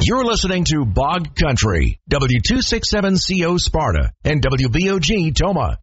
You're listening to Bog Country, W267CO Sparta and WBOG Toma.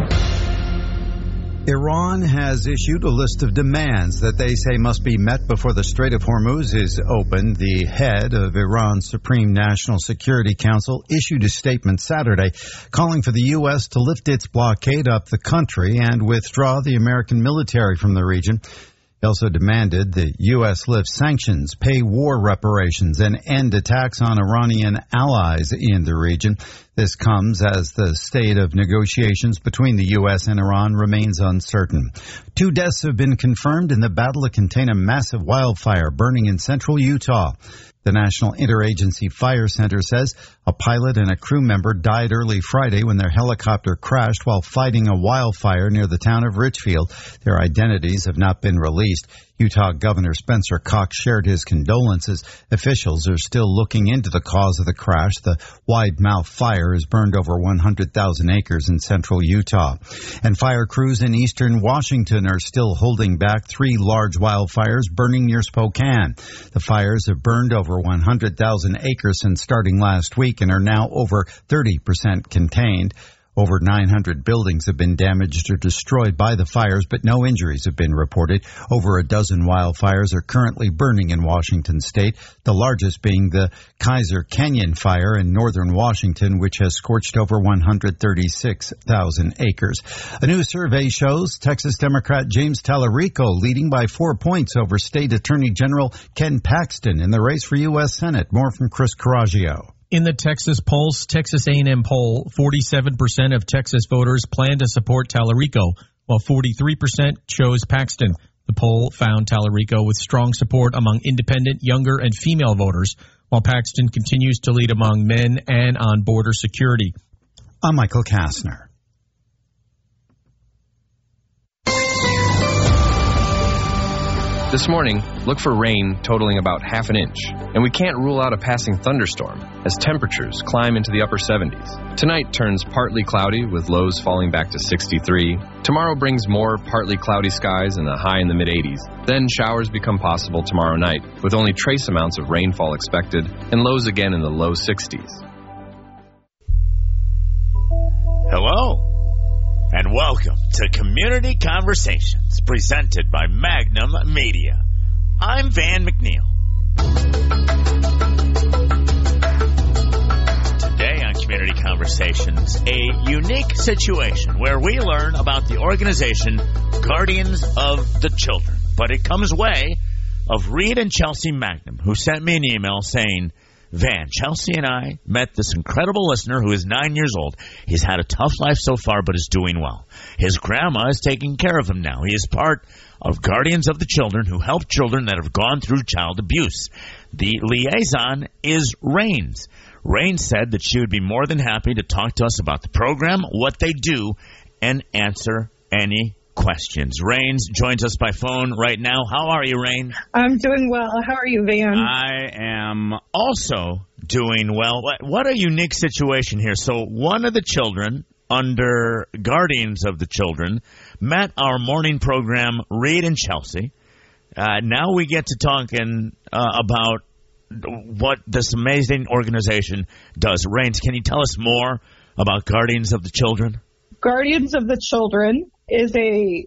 Iran has issued a list of demands that they say must be met before the Strait of Hormuz is opened. The head of Iran's Supreme National Security Council issued a statement Saturday calling for the U.S. to lift its blockade up the country and withdraw the American military from the region. He also demanded the U.S. lift sanctions, pay war reparations, and end attacks on Iranian allies in the region. This comes as the state of negotiations between the U.S. and Iran remains uncertain. 2 deaths have been confirmed in the battle to contain a massive wildfire burning in central Utah. The National Interagency Fire Center says a pilot and a crew member died early Friday when their helicopter crashed while fighting a wildfire near the town of Richfield. Their identities have not been released. Utah Governor Spencer Cox shared his condolences. Officials are still looking into the cause of the crash. The wide-mouth fire has burned over 100,000 acres in central Utah. And fire crews in eastern Washington are still holding back 3 large wildfires burning near Spokane. The fires have burned over 100,000 acres since starting last week and are now over 30% contained. Over 900 buildings have been damaged or destroyed by the fires, but no injuries have been reported. Over a dozen wildfires are currently burning in Washington state, the largest being the Kaiser Canyon fire in northern Washington, which has scorched over 136,000 acres. A new survey shows Texas Democrat James Tallarico leading by 4 points over State Attorney General Ken Paxton in the race for U.S. Senate. More from Chris Coraggio. In the Texas Pulse, Texas A&M poll, 47% of Texas voters plan to support Tallarico, while 43% chose Paxton. The poll found Tallarico with strong support among independent, younger, and female voters, while Paxton continues to lead among men and on border security. I'm Michael Kastner. This morning, look for rain totaling about half an inch, and we can't rule out a passing thunderstorm as temperatures climb into the upper 70s. Tonight turns partly cloudy with lows falling back to 63. Tomorrow brings more partly cloudy skies and a high in the mid-80s. Then showers become possible tomorrow night with only trace amounts of rainfall expected and lows again in the low 60s. Hello, and welcome to Community Conversations, presented by Magnum Media. I'm Van McNeil. Today on Community Conversations, a unique situation where we learn about the organization Guardians of the Children. But it comes way of Reed and Chelsea Magnum, who sent me an email saying, Van, Chelsea and I met this incredible listener who is 9 years old. He's had a tough life so far, but is doing well. His grandma is taking care of him now. He is part of Guardians of the Children who help children that have gone through child abuse. The liaison is Rains. Rains said that she would be more than happy to talk to us about the program, what they do, and answer any questions. Rains joins us by phone right now. How are you, Rain? I'm doing well. How are you, Van? I am also doing well. What a unique situation here. So one of the children under Guardians of the Children met our morning program, Reed and Chelsea. Now we get to talking about what this amazing organization does. Rains, can you tell us more about Guardians of the Children? Guardians of the Children is a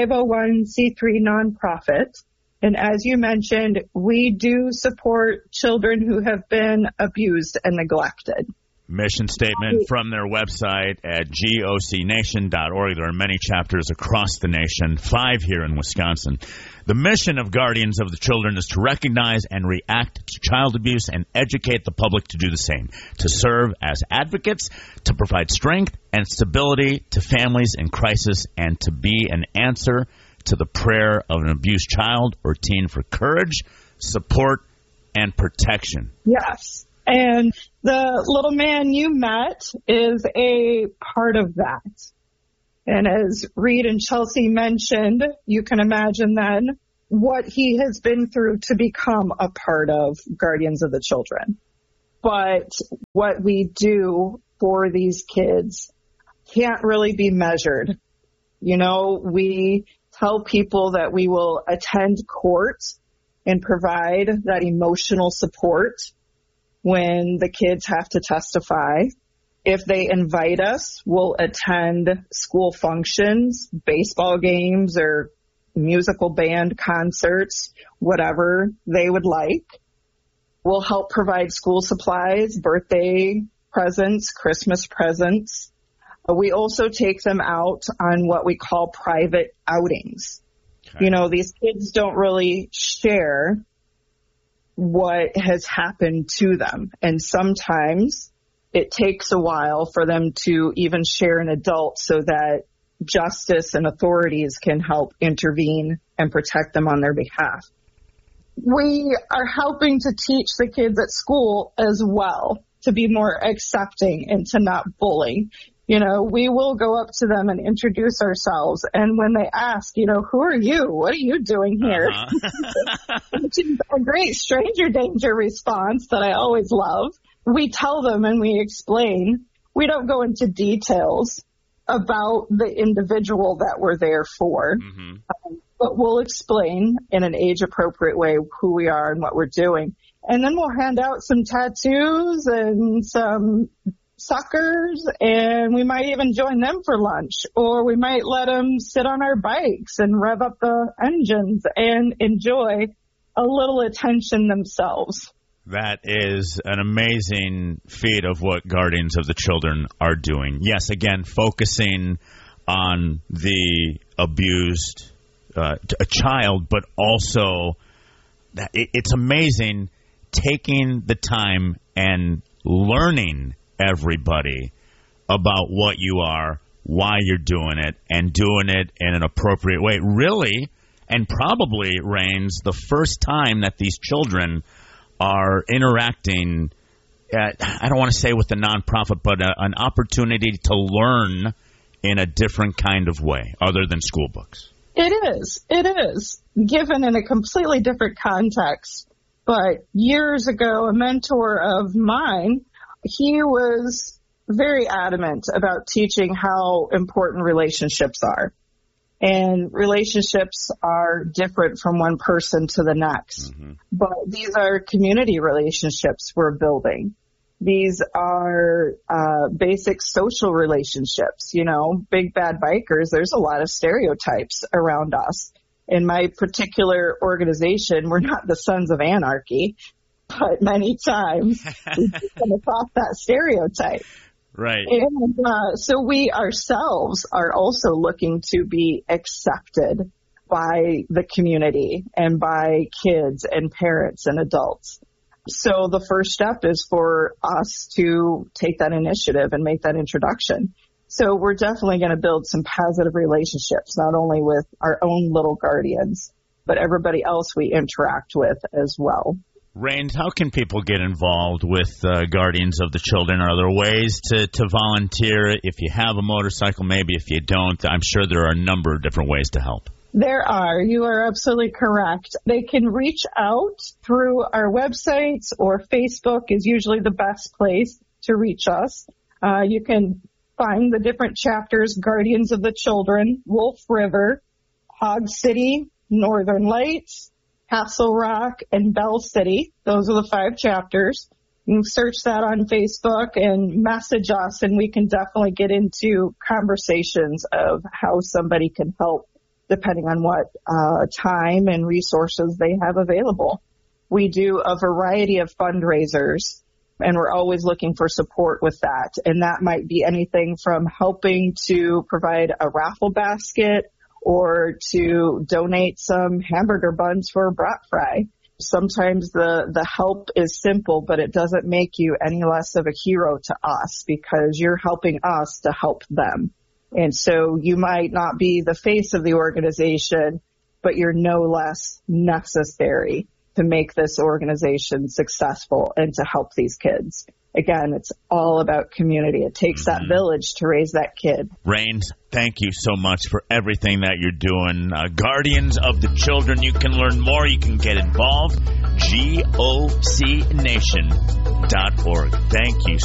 501c3 nonprofit. And as you mentioned, we do support children who have been abused and neglected. Mission statement from their website at gocnation.org. There are many chapters across the nation, 5 here in Wisconsin. The mission of Guardians of the Children is to recognize and react to child abuse and educate the public to do the same, to serve as advocates, to provide strength and stability to families in crisis, and to be an answer to the prayer of an abused child or teen for courage, support, and protection. Yes. And the little man you met is a part of that. And as Reed and Chelsea mentioned, you can imagine then what he has been through to become a part of Guardians of the Children. But what we do for these kids can't really be measured. You know, we tell people that we will attend court and provide that emotional support. when the kids have to testify. If they invite us, we'll attend school functions, baseball games, or musical band concerts, whatever they would like. We'll help provide school supplies, birthday presents, Christmas presents. We also take them out on what we call private outings. Okay. You know, these kids don't really share what has happened to them. And sometimes it takes a while for them to even share an adult so that justice and authorities can help intervene and protect them on their behalf. We are helping to teach the kids at school as well to be more accepting and to not bully. You know, we will go up to them and introduce ourselves. And when they ask, you know, who are you? What are you doing here? Which is a great stranger danger response that I always love. We tell them and we explain. We don't go into details about the individual that we're there for, but we'll explain in an age-appropriate way who we are and what we're doing. And then we'll hand out some tattoos and some suckers, and we might even join them for lunch, or we might let them sit on our bikes and rev up the engines and enjoy a little attention themselves. That is an amazing feat of what Guardians of the Children are doing. Yes, again, focusing on the abused a child, but also it's amazing taking the time and learning everybody about what you are, why you're doing it, and doing it in an appropriate way. Really, and probably, Rains, the first time that these children are interacting, I don't want to say with the nonprofit, but an opportunity to learn in a different kind of way other than school books. It is, given in a completely different context. But years ago, a mentor of mine, he was very adamant about teaching how important relationships are. And relationships are different from one person to the next. But these are community relationships we're building. These are basic social relationships. You know, big bad bikers, there's a lot of stereotypes around us. In my particular organization, we're not the Sons of Anarchy, but many times we come across that stereotype. Right. And so we ourselves are also looking to be accepted by the community and by kids and parents and adults. So the first step is for us to take that initiative and make that introduction. So we're definitely going to build some positive relationships, not only with our own little guardians, but everybody else we interact with as well. Rains, how can people get involved with Guardians of the Children? Are there ways to volunteer? If you have a motorcycle, maybe if you don't, I'm sure there are a number of different ways to help. There are. You are absolutely correct. They can reach out through our websites, or Facebook is usually the best place to reach us. You can find the different chapters: Guardians of the Children, Wolf River, Hog City, Northern Lights, Castle Rock, and Bell City. Those are the 5 chapters. You can search that on Facebook and message us, and we can definitely get into conversations of how somebody can help depending on what time and resources they have available. We do a variety of fundraisers, and we're always looking for support with that. And that might be anything from helping to provide a raffle basket or to donate some hamburger buns for a brat fry. Sometimes the help is simple, but it doesn't make you any less of a hero to us because you're helping us to help them. And so you might not be the face of the organization, but you're no less necessary to make this organization successful and to help these kids. Again, it's all about community. It takes that village to raise that kid. Rains, thank you so much for everything that you're doing. Guardians of the Children, you can learn more. You can get involved. GOCNation.org. Thank you